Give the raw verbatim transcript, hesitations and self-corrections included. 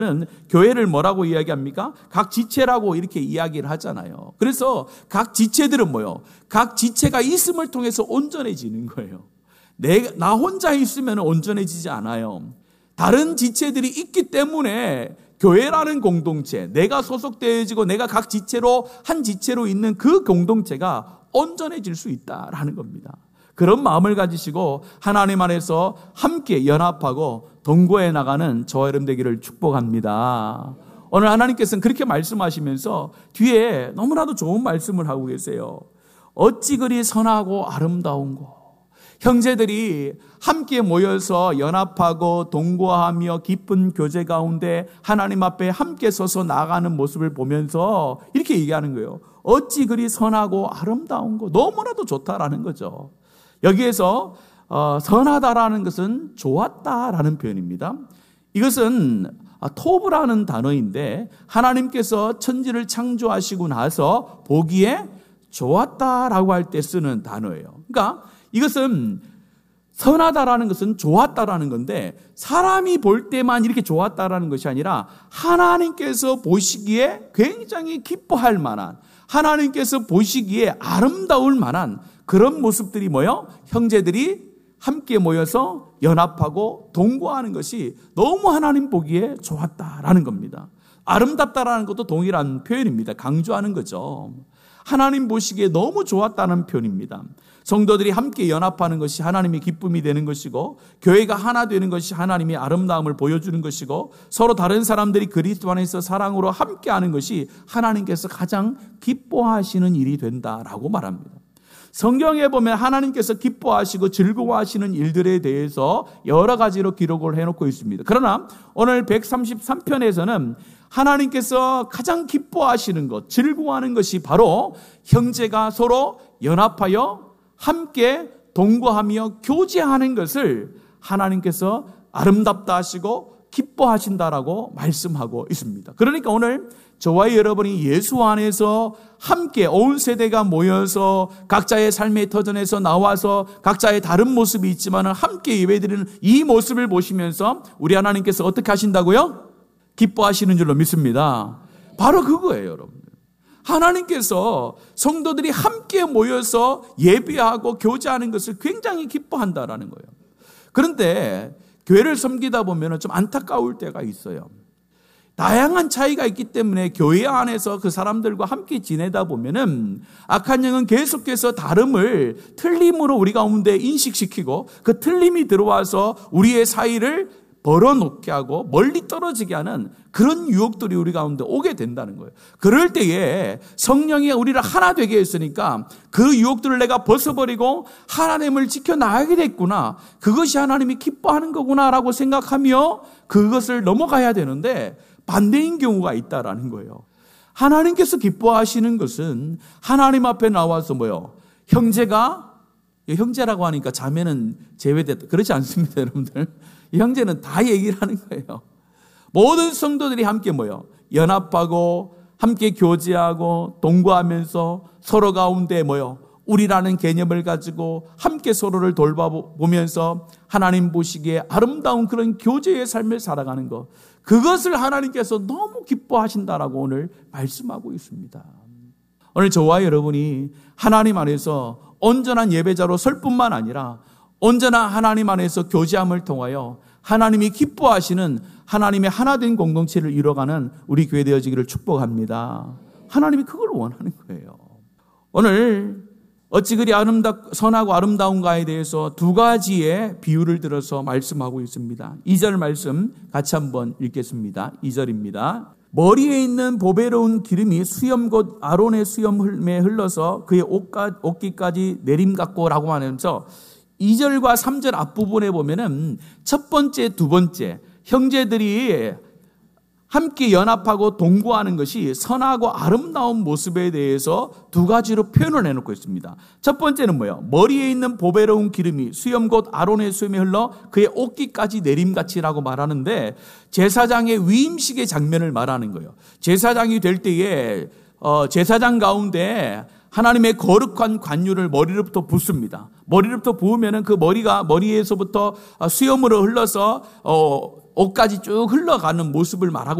교회를 뭐라고 이야기합니까? 각 지체라고 이렇게 이야기를 하잖아요. 그래서 각 지체들은 뭐요? 각 지체가 있음을 통해서 온전해지는 거예요. 내, 나 혼자 있으면 온전해지지 않아요. 다른 지체들이 있기 때문에 교회라는 공동체, 내가 소속되어지고 내가 각 지체로 한 지체로 있는 그 공동체가 온전해질 수 있다라는 겁니다. 그런 마음을 가지시고 하나님 안에서 함께 연합하고 동거해 나가는 저와 여러분 되기를 축복합니다. 오늘 하나님께서는 그렇게 말씀하시면서 뒤에 너무나도 좋은 말씀을 하고 계세요. 어찌 그리 선하고 아름다운고. 형제들이 함께 모여서 연합하고 동거하며 기쁜 교제 가운데 하나님 앞에 함께 서서 나아가는 모습을 보면서 이렇게 얘기하는 거예요. 어찌 그리 선하고 아름다운고. 너무나도 좋다라는 거죠. 여기에서 어, 선하다라는 것은 좋았다라는 표현입니다. 이것은 토브라는 단어인데 하나님께서 천지를 창조하시고 나서 보기에 좋았다라고 할 때 쓰는 단어예요. 그러니까 이것은 선하다라는 것은 좋았다라는 건데 사람이 볼 때만 이렇게 좋았다라는 것이 아니라 하나님께서 보시기에 굉장히 기뻐할 만한, 하나님께서 보시기에 아름다울 만한 그런 모습들이 뭐요? 형제들이 함께 모여서 연합하고 동거하는 것이 너무 하나님 보기에 좋았다라는 겁니다. 아름답다라는 것도 동일한 표현입니다. 강조하는 거죠. 하나님 보시기에 너무 좋았다는 표현입니다. 성도들이 함께 연합하는 것이 하나님의 기쁨이 되는 것이고 교회가 하나 되는 것이 하나님의 아름다움을 보여주는 것이고 서로 다른 사람들이 그리스도 안에서 사랑으로 함께하는 것이 하나님께서 가장 기뻐하시는 일이 된다라고 말합니다. 성경에 보면 하나님께서 기뻐하시고 즐거워하시는 일들에 대해서 여러 가지로 기록을 해놓고 있습니다. 그러나 오늘 백삼십삼 편에서는 하나님께서 가장 기뻐하시는 것, 즐거워하는 것이 바로 형제가 서로 연합하여 함께 동거하며 교제하는 것을 하나님께서 아름답다 하시고 기뻐하신다라고 말씀하고 있습니다. 그러니까 오늘 저와 여러분이 예수 안에서 함께 온 세대가 모여서 각자의 삶의 터전에서 나와서 각자의 다른 모습이 있지만 함께 예배드리는 이 모습을 보시면서 우리 하나님께서 어떻게 하신다고요? 기뻐하시는 줄로 믿습니다. 바로 그거예요, 여러분. 하나님께서 성도들이 함께 모여서 예배하고 교제하는 것을 굉장히 기뻐한다라는 거예요. 그런데 교회를 섬기다 보면 좀 안타까울 때가 있어요. 다양한 차이가 있기 때문에 교회 안에서 그 사람들과 함께 지내다 보면은 악한 영은 계속해서 다름을 틀림으로 우리 가운데 인식시키고 그 틀림이 들어와서 우리의 사이를 벌어놓게 하고 멀리 떨어지게 하는 그런 유혹들이 우리 가운데 오게 된다는 거예요. 그럴 때에 성령이 우리를 하나 되게 했으니까 그 유혹들을 내가 벗어버리고 하나님을 지켜나가게 됐구나. 그것이 하나님이 기뻐하는 거구나라고 생각하며 그것을 넘어가야 되는데 반대인 경우가 있다라는 거예요. 하나님께서 기뻐하시는 것은 하나님 앞에 나와서 뭐요? 형제가, 형제라고 하니까 자매는 제외됐다. 그렇지 않습니다, 여러분들. 이 형제는 다 얘기를 하는 거예요. 모든 성도들이 함께 모여 연합하고 함께 교제하고 동거하면서 서로 가운데 모여 우리라는 개념을 가지고 함께 서로를 돌봐보면서 하나님 보시기에 아름다운 그런 교제의 삶을 살아가는 것, 그것을 하나님께서 너무 기뻐하신다라고 오늘 말씀하고 있습니다. 오늘 저와 여러분이 하나님 안에서 온전한 예배자로 설 뿐만 아니라 언제나 하나님 안에서 교제함을 통하여 하나님이 기뻐하시는 하나님의 하나된 공동체를 이뤄가는 우리 교회 되어지기를 축복합니다. 하나님이 그걸 원하는 거예요. 오늘 어찌 그리 아름답, 선하고 아름다운가에 대해서 두 가지의 비유를 들어서 말씀하고 있습니다. 이 절 말씀 같이 한번 읽겠습니다. 이 절입니다. 머리에 있는 보배로운 기름이 수염 곧 아론의 수염에 흘러서 그의 옷가, 옷깃까지 내림 같고라고 하면서 이 절과 삼 절 앞부분에 보면은 첫 번째, 두 번째 형제들이 함께 연합하고 동거하는 것이 선하고 아름다운 모습에 대해서 두 가지로 표현을 해놓고 있습니다. 첫 번째는 뭐예요? 머리에 있는 보배로운 기름이 수염 곧 아론의 수염에 흘러 그의 옷깃까지 내림같이라고 말하는데 제사장의 위임식의 장면을 말하는 거예요. 제사장이 될 때에 어, 제사장 가운데 하나님의 거룩한 관유를 머리로부터 붓습니다. 머리로부터 부으면은 그 머리가 머리에서부터 수염으로 흘러서 어, 옷까지 쭉 흘러가는 모습을 말하고